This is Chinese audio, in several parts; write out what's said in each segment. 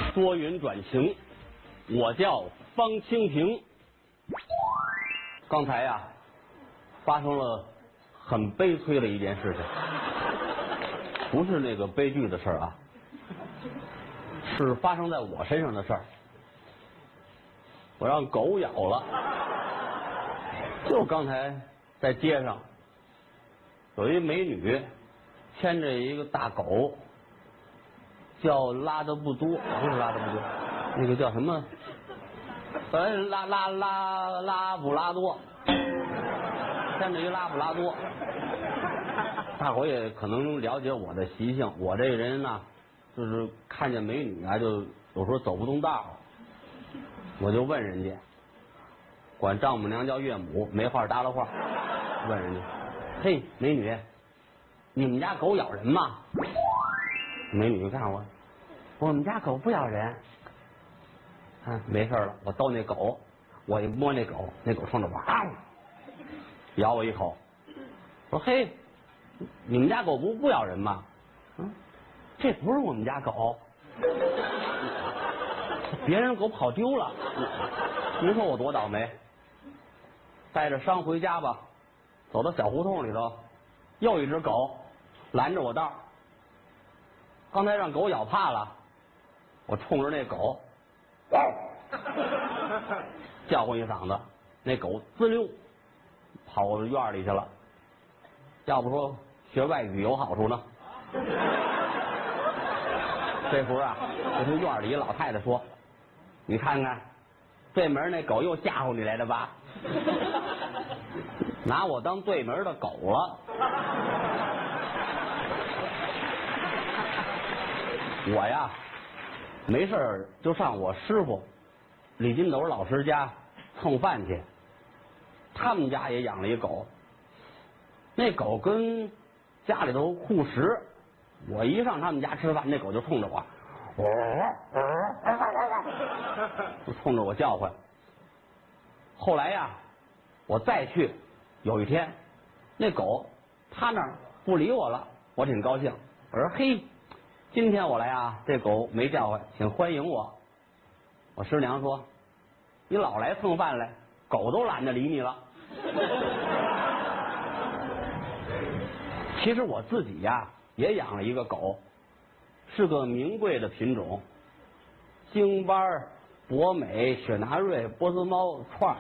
多云转晴，我叫方清平。刚才呀，发生了很悲催的一件事情，不是那个悲剧的事儿啊，是发生在我身上的事儿。我让狗咬了，就刚才在街上，有一美女牵着一个大狗，叫拉德布多，不是拉德布多，那个叫什么？拉布拉多，牵着一拉布拉多。大伙也可能了解我的习性，我这人呢，就是看见美女啊，就有时候走不动道，我就问人家，管丈母娘叫岳母，没话搭了话，问人家，嘿，美女，你们家狗咬人吗？美女看我们家狗不咬人。没事了，我逗那狗，我一摸那狗，那狗冲着我咬我一口。我说嘿，你们家狗不咬人吗？这不是我们家狗，别人狗跑丢了。您说我多倒霉？带着伤回家吧，走到小胡同里头，又一只狗拦着我道。刚才让狗咬怕了，我冲着那狗叫唤一嗓子，那狗滋溜跑我院里去了。要不说学外语有好处呢。这时候啊，我听院里老太太说：“你看看，对门那狗又吓唬你来了吧？拿我当对门的狗了。”我呀，没事就上我师傅李金斗老师家蹭饭去。他们家也养了一狗，那狗跟家里头护食。我一上他们家吃饭，那狗就冲着我，就冲着我叫唤。后来呀，我再去，有一天，那狗他那儿不理我了，我挺高兴。我说嘿，今天我来啊，这狗没叫唤，请欢迎我。我师娘说，你老来蹭饭来，狗都懒得理你了。其实我自己呀也养了一个狗，是个名贵的品种，京巴、博美、雪纳瑞、波斯猫串。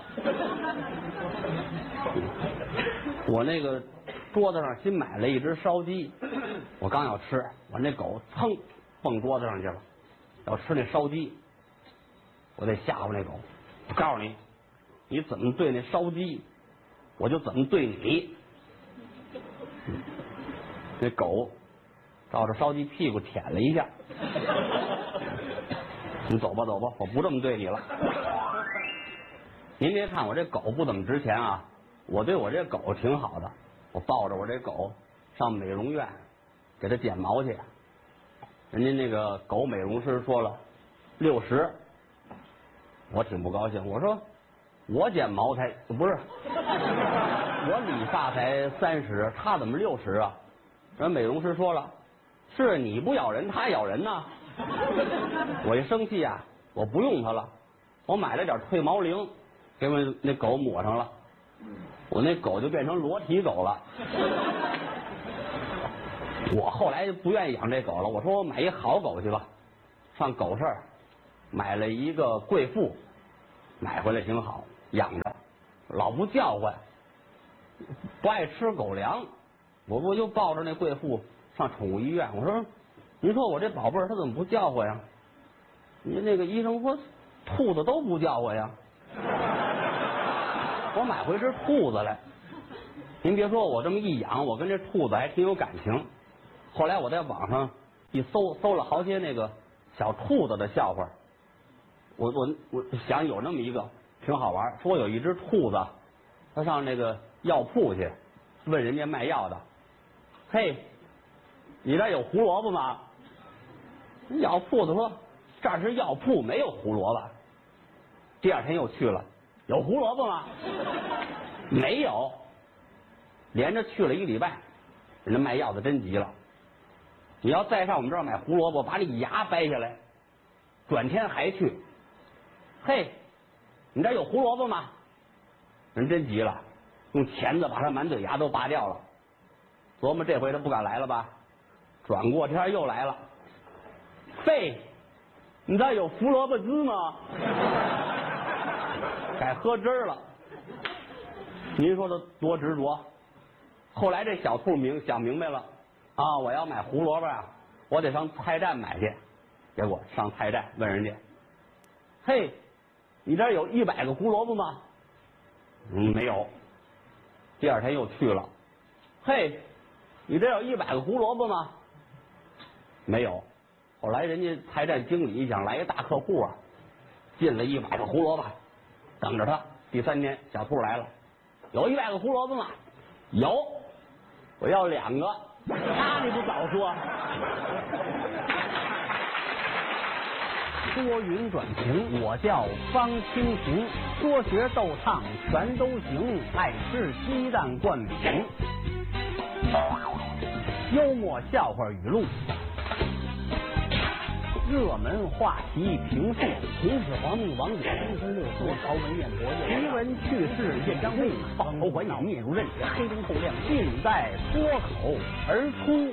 我那个桌子上新买了一只烧鸡，我刚要吃，我那狗噌蹦桌子上去了，要吃那烧鸡。我得吓唬那狗，我告诉你，你怎么对那烧鸡，我就怎么对你。那狗照着烧鸡屁股舔了一下。你走吧走吧，我不这么对你了。您别看我这狗不怎么值钱啊，我对我这狗挺好的。我抱着我这狗上美容院给它剪毛去，人家那个狗美容师说了60，我挺不高兴。我说我剪毛才不是，我理发才30，他怎么60啊？人美容师说了，是你不咬人，他咬人呢。我一生气啊，我不用它了，我买了点退毛灵，给我那狗抹上了，我那狗就变成裸体狗了。我后来就不愿意养这狗了，我说我买一好狗去吧。上狗市买了一个贵妇，买回来挺好，养着，老不叫唤，不爱吃狗粮。我就抱着那贵妇上宠物医院，我说您说我这宝贝儿它怎么不叫唤呀？您那个医生说兔子都不叫唤呀。我买回只兔子来，您别说我这么一养，我跟这兔子还挺有感情。后来我在网上一搜了好些那个小兔子的笑话，我想有那么一个挺好玩，说有一只兔子，它上那个药铺去问人家卖药的，嘿，你这有胡萝卜吗？药铺子说这儿是药铺，没有胡萝卜。第二天又去了，有胡萝卜吗？没有。连着去了1礼拜，人家卖药的真急了，你要再上我们这儿买胡萝卜，把你牙掰下来。 转天还去。嘿，你这有胡萝卜吗？人真急了，用钳子把他满嘴牙都拔掉了。琢磨这回他不敢来了吧？转过天又来了。嘿，你这有胡萝卜汁吗？改喝汁儿了。您说他多执着。后来这小兔想明白了啊，我要买胡萝卜啊，我得上菜站买去。结果上菜站问人家，嘿，你这有100个胡萝卜吗？没有。第二天又去了，嘿，你这有100个胡萝卜吗？没有。后来人家菜站经理想来一大客户啊，进了100个胡萝卜，等着他。第3天小兔来了，有100个胡萝卜吗？有，我要2个。那你不早说。 多云转晴，我叫方清平，说学逗唱全都行，爱吃鸡蛋灌饼，幽默笑话语录，热门话题评述，秦始皇命王爷生生6岁，朝文彦博奇闻趣事印章会，报仇还眼灭如刃，黑中透亮，尽在脱口而出。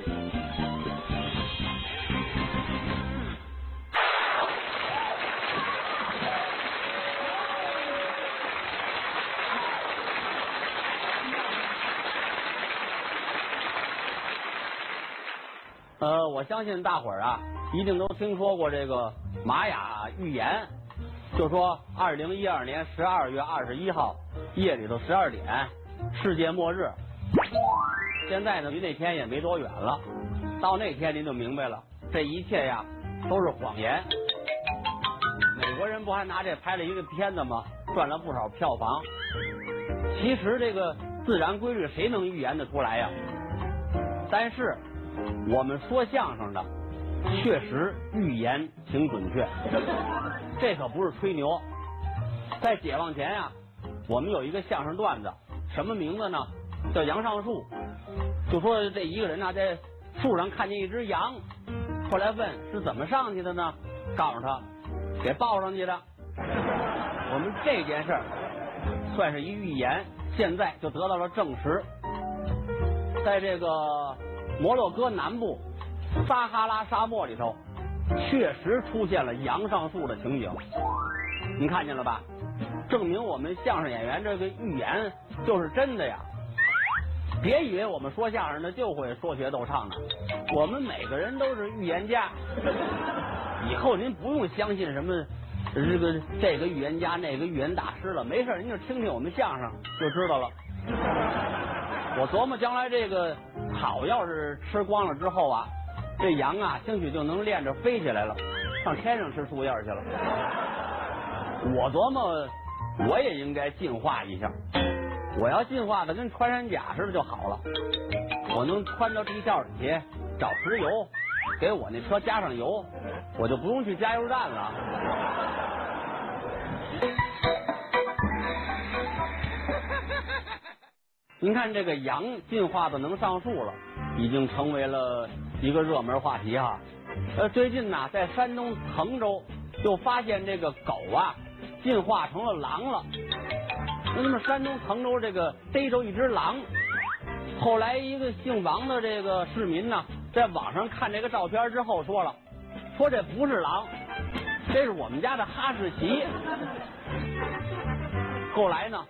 我相信大伙儿啊，一定都听说过这个玛雅预言，就说2012年12月21号夜里头12点，世界末日。现在呢，离那天也没多远了，到那天您就明白了，这一切呀都是谎言。美国人不还拿这拍了一个片子吗？赚了不少票房。其实这个自然规律谁能预言得出来呀？但是我们说相声的确实预言挺准确，这可不是吹牛。在解放前啊，我们有一个相声段子，什么名字呢？叫杨上树。就说这一个人呢，在树上看见一只羊，后来问是怎么上去的呢？告诉他给抱上去的。我们这件事儿算是一预言，现在就得到了证实。在这个摩洛哥南部撒哈拉沙漠里头，确实出现了杨上树的情景，您看见了吧？证明我们相声演员这个预言就是真的呀！别以为我们说相声的就会说学逗唱的，我们每个人都是预言家。以后您不用相信什么这个预言家那个预言大师了，没事您就听听我们相声就知道了。我琢磨将来这个草要是吃光了之后啊，这羊啊兴许就能练着飞起来了，上天上吃树叶去了。我琢磨我也应该进化一下，我要进化的跟穿山甲似的就好了，我能穿到地窖里去找石油，给我那车加上油，我就不用去加油站了。您看这个羊进化的能上树了，已经成为了一个热门话题哈。最近呢，在山东滕州就发现这个狗啊进化成了狼了。那么山东滕州这个逮着一只狼，后来一个姓王的这个市民呢，在网上看这个照片之后说这不是狼，这是我们家的哈士奇。后来呢